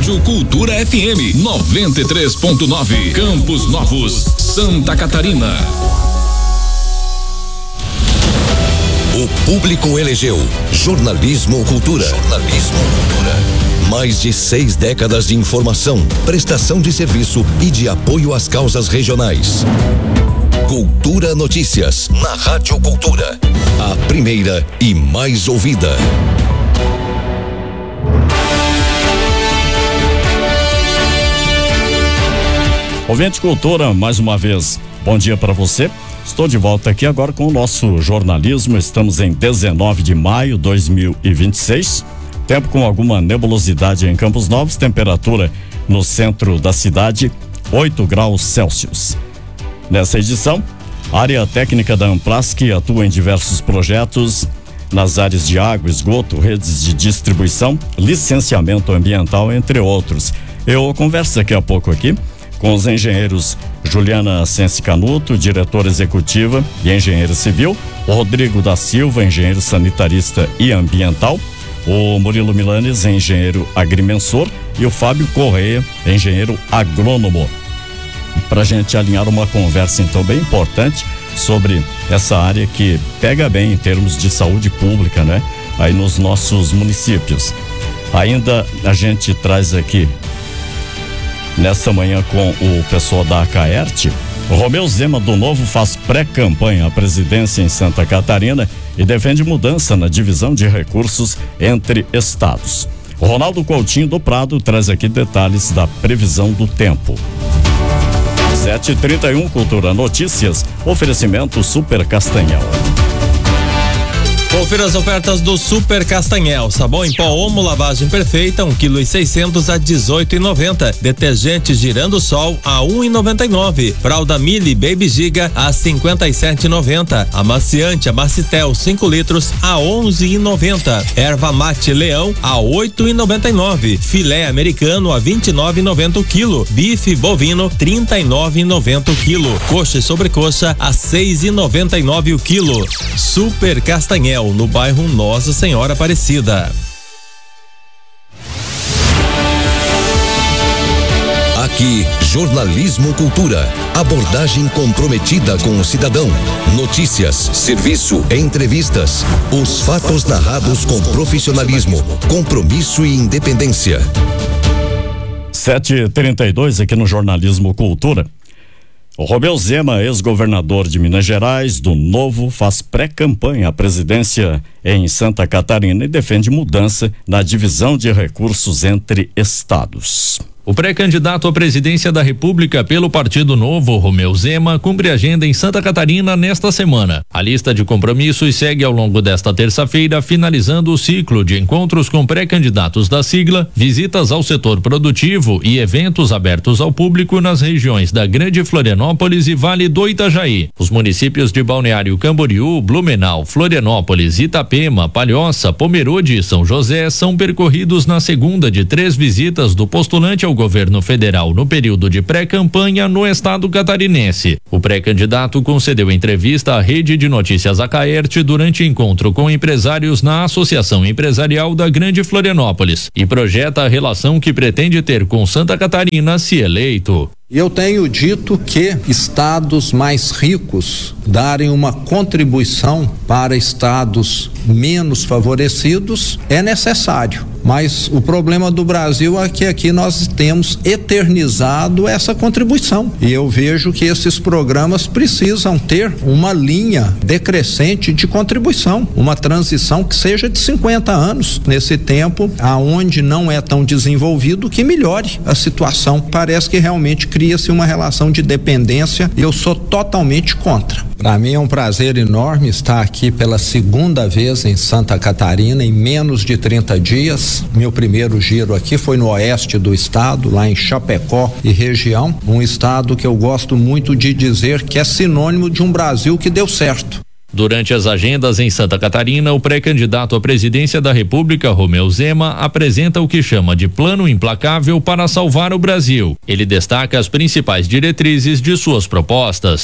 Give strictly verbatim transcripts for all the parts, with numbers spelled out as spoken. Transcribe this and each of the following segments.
Rádio Cultura F M noventa e três ponto nove, Campos Novos, Santa Catarina. O público elegeu Jornalismo Cultura. Jornalismo Cultura. Mais de seis décadas de informação, prestação de serviço e de apoio às causas regionais. Cultura Notícias, na Rádio Cultura. A primeira e mais ouvida. Ouvinte Cultura, mais uma vez, bom dia para você. Estou de volta aqui agora com o nosso jornalismo. Estamos em dezenove de maio de dois mil e vinte e seis. Tempo com alguma nebulosidade em Campos Novos, temperatura no centro da cidade, oito graus Celsius. Nessa edição, a área técnica da Amplask atua em diversos projetos nas áreas de água, esgoto, redes de distribuição, licenciamento ambiental, entre outros. Eu converso daqui a pouco aqui com os engenheiros Juliana Sense Canuto, diretora executiva e engenheira civil, o Rodrigo da Silva, engenheiro sanitarista e ambiental, o Murilo Milanes, engenheiro agrimensor, e o Fábio Correia, engenheiro agrônomo. Para a gente alinhar uma conversa então bem importante sobre essa área que pega bem em termos de saúde pública, né? Aí nos nossos municípios. Ainda a gente traz aqui nessa manhã com o pessoal da Acaerte. O Romeu Zema do Novo faz pré-campanha à presidência em Santa Catarina e defende mudança na divisão de recursos entre estados. O Ronaldo Coutinho do Prado traz aqui detalhes da previsão do tempo. sete e trinta e um, Cultura Notícias, oferecimento Super Castanhel. Confira as ofertas do Super Castanhel. Sabão em pó Omo, lavagem perfeita, um quilo e seiscentos a dezoito e noventa. Detergente Girando Sol a um e noventa e nove. Fralda Mili Baby Giga a cinquenta e sete e noventa. Amaciante Amacitel cinco litros a onze e noventa. Erva Mate Leão a oito e noventa e nove. Filé americano a vinte e nove e noventa o quilo. Bife bovino trinta e nove e noventa o quilo. Coxa e sobrecoxa a seis e noventa e nove o quilo. Super Castanhel, no bairro Nossa Senhora Aparecida. Aqui, Jornalismo Cultura. Abordagem comprometida com o cidadão. Notícias, serviço, entrevistas. Os fatos narrados com profissionalismo, compromisso e independência. sete e trinta e dois aqui no Jornalismo Cultura. O Romeu Zema, ex-governador de Minas Gerais, do Novo, faz pré-campanha à presidência em Santa Catarina e defende mudança na divisão de recursos entre estados. O pré-candidato à presidência da República pelo Partido Novo, Romeu Zema, cumpre agenda em Santa Catarina nesta semana. A lista de compromissos segue ao longo desta terça-feira, finalizando o ciclo de encontros com pré-candidatos da sigla, visitas ao setor produtivo e eventos abertos ao público nas regiões da Grande Florianópolis e Vale do Itajaí. Os municípios de Balneário Camboriú, Blumenau, Florianópolis, Itapema, Palhoça, Pomerode e São José são percorridos na segunda de três visitas do postulante ao governo federal no período de pré-campanha no estado catarinense. O pré-candidato concedeu entrevista à Rede de Notícias Acaerte durante encontro com empresários na Associação Empresarial da Grande Florianópolis e projeta a relação que pretende ter com Santa Catarina se eleito. Eu tenho dito que estados mais ricos darem uma contribuição para estados menos favorecidos é necessário, mas o problema do Brasil é que aqui nós temos eternizado essa contribuição e eu vejo que esses programas precisam ter uma linha decrescente de contribuição, uma transição que seja de cinquenta anos nesse tempo aonde não é tão desenvolvido, que melhore a situação. Parece que realmente cria-se uma relação de dependência e eu sou totalmente contra. Para mim é um prazer enorme estar aqui pela segunda vez em Santa Catarina em menos de trinta dias. Meu primeiro giro aqui foi no oeste do estado, lá em Chapecó e região, um estado que eu gosto muito de dizer que é sinônimo de um Brasil que deu certo. Durante as agendas em Santa Catarina, o pré-candidato à presidência da República, Romeu Zema, apresenta o que chama de Plano Implacável para salvar o Brasil. Ele destaca as principais diretrizes de suas propostas.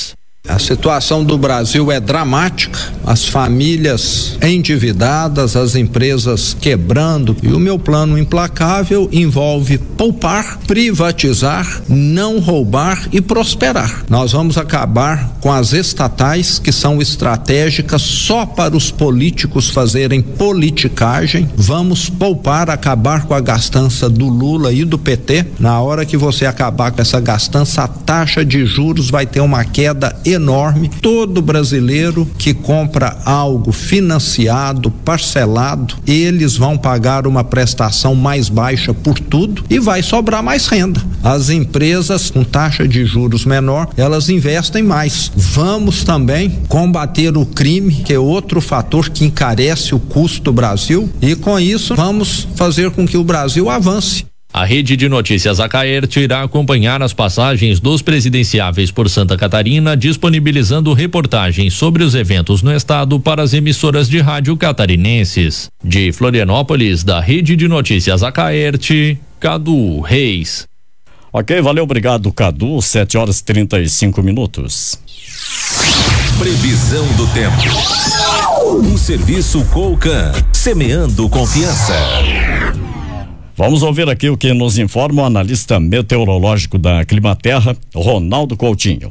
A situação do Brasil é dramática, as famílias endividadas, as empresas quebrando, e o meu plano implacável envolve poupar, privatizar, não roubar e prosperar. Nós vamos acabar com as estatais que são estratégicas só para os políticos fazerem politicagem. Vamos poupar, acabar com a gastança do Lula e do P T. Na hora que você acabar com essa gastança, a taxa de juros vai ter uma queda enorme. enorme. Todo brasileiro que compra algo financiado, parcelado, eles vão pagar uma prestação mais baixa por tudo e vai sobrar mais renda. As empresas com taxa de juros menor, elas investem mais. Vamos também combater o crime, que é outro fator que encarece o custo do Brasil, e com isso vamos fazer com que o Brasil avance. A Rede de Notícias Acaerte irá acompanhar as passagens dos presidenciáveis por Santa Catarina, disponibilizando reportagens sobre os eventos no estado para as emissoras de rádio catarinenses. De Florianópolis, da Rede de Notícias Acaerte, Cadu Reis. Ok, valeu, obrigado, Cadu. sete horas e trinta e cinco minutos. Previsão do tempo. Um serviço Colcan, semeando confiança. Vamos ouvir aqui o que nos informa o analista meteorológico da Climaterra, Ronaldo Coutinho.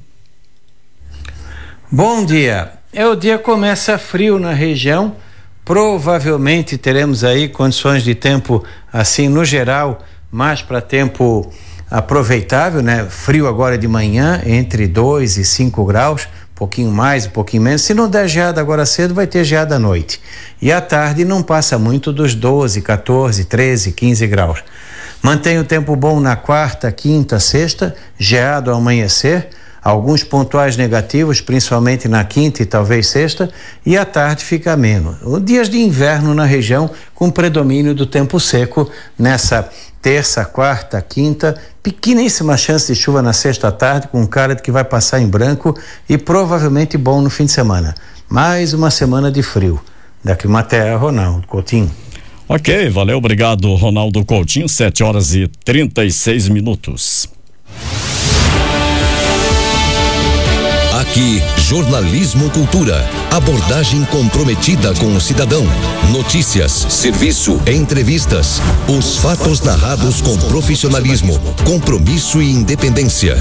Bom dia. É, o dia começa frio na região. Provavelmente teremos aí condições de tempo assim no geral, mais para tempo aproveitável, né? Frio agora de manhã, entre dois e cinco graus. Um pouquinho mais, um pouquinho menos. Se não der geada agora cedo, vai ter geada à noite. E à tarde não passa muito dos doze, quatorze, treze, quinze graus. Mantém o tempo bom na quarta, quinta, sexta, geado ao amanhecer, alguns pontuais negativos, principalmente na quinta e talvez sexta, e à tarde fica ameno. Dias de inverno na região, com predomínio do tempo seco nessa terça, quarta, quinta, pequeníssima chance de chuva na sexta à tarde, com cara de que vai passar em branco e provavelmente bom no fim de semana. Mais uma semana de frio. Da Climaterra, Ronaldo Coutinho. Ok, valeu, obrigado, Ronaldo Coutinho. sete horas e trinta e seis minutos. Aqui, Jornalismo Cultura. Abordagem comprometida com o cidadão. Notícias, serviço, entrevistas. Os fatos narrados com profissionalismo, compromisso e independência.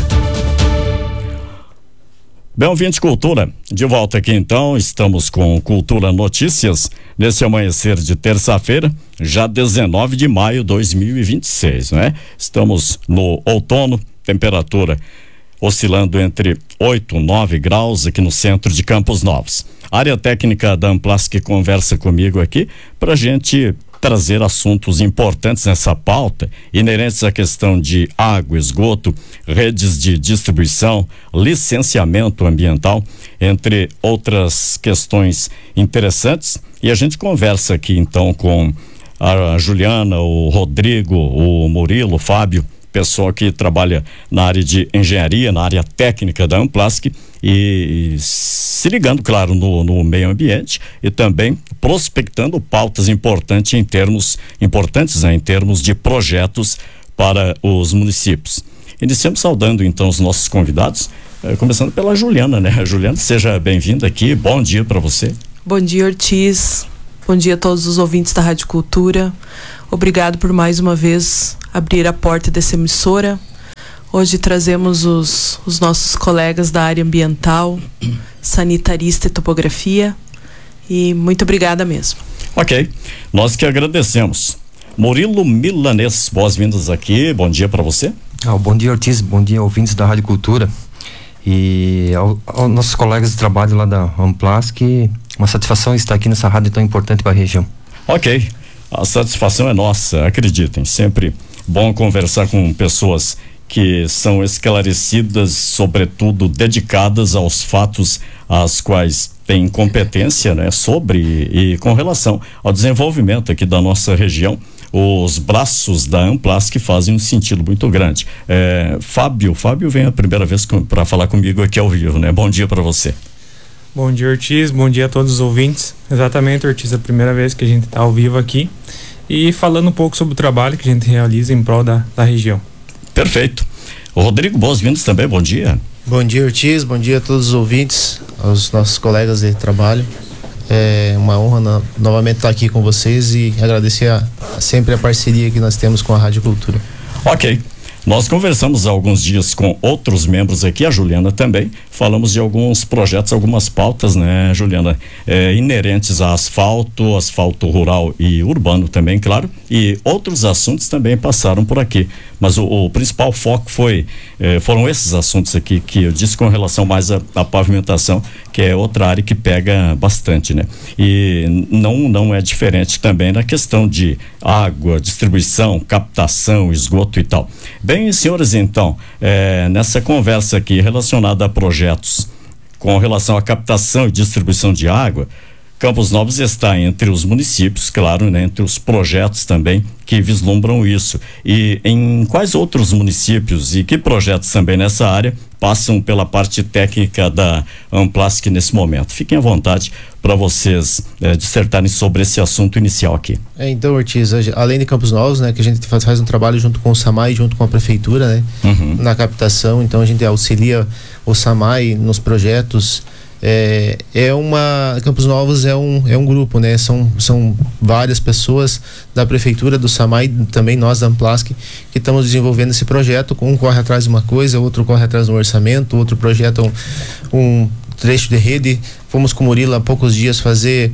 Bem, ouvinte Cultura, de volta aqui então, estamos com Cultura Notícias, nesse amanhecer de terça-feira, já dezenove de maio de dois mil e vinte e seis, né? Estamos no outono, temperatura oscilando entre oito e nove graus aqui no centro de Campos Novos. A área técnica da Amplas que conversa comigo aqui para a gente trazer assuntos importantes nessa pauta, inerentes à questão de água, esgoto, redes de distribuição, licenciamento ambiental, entre outras questões interessantes. E a gente conversa aqui então com a Juliana, o Rodrigo, o Murilo, o Fábio, pessoal que trabalha na área de engenharia, na área técnica da Amplasc, e se ligando, claro, no, no meio ambiente e também prospectando pautas importantes em termos importantes, né, em termos de projetos para os municípios. Iniciamos saudando então os nossos convidados, eh, começando pela Juliana, né? Juliana, seja bem-vinda aqui. Bom dia para você. Bom dia, Ortiz. Bom dia a todos os ouvintes da Rádio Cultura. Obrigado por mais uma vez abrir a porta dessa emissora. Hoje trazemos os, os nossos colegas da área ambiental, sanitarista e topografia. E muito obrigada mesmo. Ok, nós que agradecemos. Murilo Milanês, boas-vindas aqui. Bom dia para você. Ah, bom dia, Ortiz. Bom dia, ouvintes da Rádio Cultura. E ao, aos nossos colegas de trabalho lá da Amplasc, uma satisfação estar aqui nessa rádio tão importante para a região. Ok, a satisfação é nossa, acreditem, sempre bom conversar com pessoas que são esclarecidas, sobretudo dedicadas aos fatos às quais têm competência, né, sobre e com relação ao desenvolvimento aqui da nossa região. Os braços da Amplasc fazem um sentido muito grande. É, Fábio, Fábio vem a primeira vez para falar comigo aqui ao vivo, né? Bom dia para você. Bom dia, Ortiz. Bom dia a todos os ouvintes. Exatamente, Ortiz, a primeira vez que a gente está ao vivo aqui e falando um pouco sobre o trabalho que a gente realiza em prol da, da região. Perfeito. O Rodrigo, boas-vindas também, bom dia. Bom dia, Ortiz, bom dia a todos os ouvintes, aos nossos colegas de trabalho. É uma honra no, novamente estar aqui com vocês e agradecer a, a sempre a parceria que nós temos com a Rádio Cultura. Ok. Nós conversamos há alguns dias com outros membros aqui, a Juliana também, falamos de alguns projetos, algumas pautas, né, Juliana, é, inerentes a asfalto, asfalto rural e urbano também, claro, e outros assuntos também passaram por aqui, mas o, o principal foco foi, eh, foram esses assuntos aqui que eu disse com relação mais à, à pavimentação, que é outra área que pega bastante, né? E não, não é diferente também na questão de água, distribuição, captação, esgoto e tal. Bem, senhores, então, eh, nessa conversa aqui relacionada a projetos com relação à captação e distribuição de água, Campos Novos está entre os municípios, claro, né, entre os projetos também que vislumbram isso. E em quais outros municípios e que projetos também nessa área passam pela parte técnica da Amplasc nesse momento? Fiquem à vontade para vocês eh, dissertarem sobre esse assunto inicial aqui. É, então, Ortiz, além de Campos Novos, né, que a gente faz, faz um trabalho junto com o SAMAI, junto com a prefeitura, né, uhum. na captação, então a gente auxilia o SAMAI nos projetos. É, é uma Campos Novos é um é um grupo, né? São são várias pessoas da prefeitura, do SAMAI, também nós da Amplasc, que estamos desenvolvendo esse projeto. Um corre atrás de uma coisa, outro corre atrás do orçamento, outro projeta um, um trecho de rede. Fomos com o Murilo há poucos dias fazer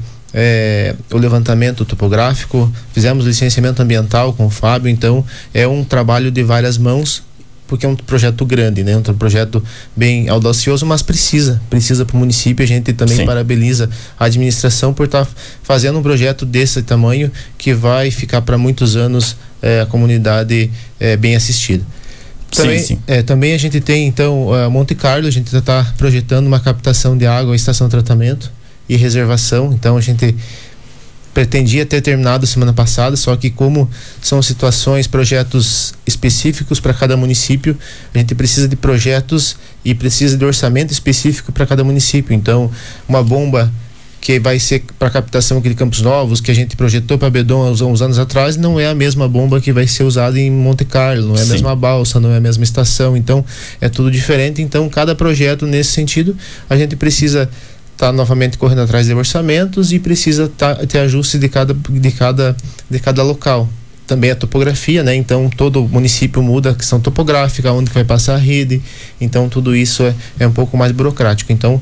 é, o levantamento topográfico, fizemos licenciamento ambiental com o Fábio. Então é um trabalho de várias mãos, porque é um projeto grande, né? Um projeto bem audacioso, mas precisa, precisa para o município. A gente também Sim. parabeniza a administração por estar tá fazendo um projeto desse tamanho que vai ficar para muitos anos eh, a comunidade eh, bem assistida. Também, sim, sim. É, também a gente tem, então, uh, Monte Carlo, a gente está projetando uma captação de água, estação de tratamento e reservação. Então a gente pretendia ter terminado semana passada, só que como são situações, projetos específicos para cada município, a gente precisa de projetos e precisa de orçamento específico para cada município. Então, uma bomba que vai ser para captação aqui de Campos Novos, que a gente projetou para Bedon há uns anos atrás, não é a mesma bomba que vai ser usada em Monte Carlo, não é a Sim. mesma balsa, não é a mesma estação, então é tudo diferente. Então, cada projeto nesse sentido, a gente precisa está novamente correndo atrás de orçamentos e precisa tá, ter ajuste de cada, de, cada, de cada local. Também a topografia, né? Então todo município muda a questão topográfica, onde vai passar a rede, então tudo isso é, é um pouco mais burocrático. Então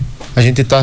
a gente está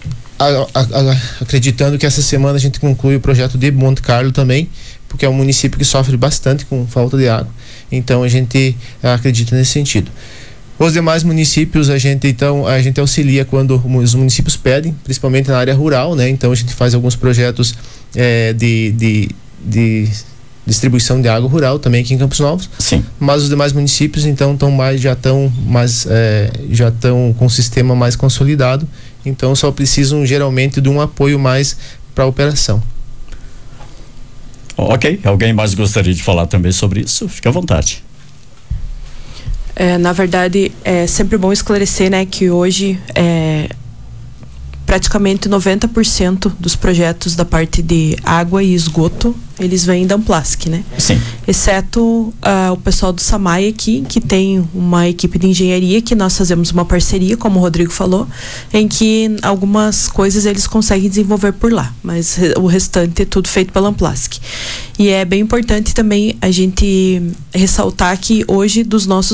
acreditando que essa semana a gente conclui o projeto de Monte Carlo também, porque é um município que sofre bastante com falta de água, então a gente acredita nesse sentido. Os demais municípios a gente então a gente auxilia quando os municípios pedem, principalmente na área rural, né? Então a gente faz alguns projetos é, de, de, de distribuição de água rural também aqui em Campos Novos. Sim. Mas os demais municípios então estão mais já estão mais é, já estão com um sistema mais consolidado, então só precisam geralmente de um apoio mais para a operação. Ok, alguém mais gostaria de falar também sobre isso? Fique à vontade. É, na verdade, é sempre bom esclarecer, né, que hoje é, praticamente noventa por cento dos projetos da parte de água e esgoto, eles vêm da Amplasc, né? Sim. Exceto uh, o pessoal do SAMAI aqui, que tem uma equipe de engenharia que nós fazemos uma parceria, como o Rodrigo falou, em que algumas coisas eles conseguem desenvolver por lá, mas o restante é tudo feito pela Amplasc. E é bem importante também a gente ressaltar que hoje dos nossos